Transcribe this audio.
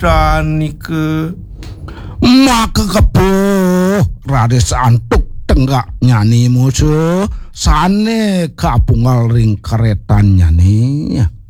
dani ke maka kepo rades antuk tenggak nyanyi musuh sane kapungal ring keretan nyanyi